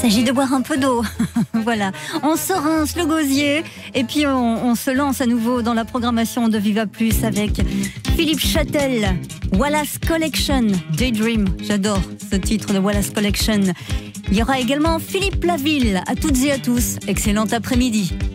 S'agit de boire un peu d'eau. Voilà, on se rince le gosier et puis on se lance à nouveau dans la programmation de Viva Plus avec Philippe Châtel, Wallace Collection, Daydream. J'adore ce titre de Wallace Collection. Il y aura également Philippe Laville. À toutes et à tous, excellent après-midi.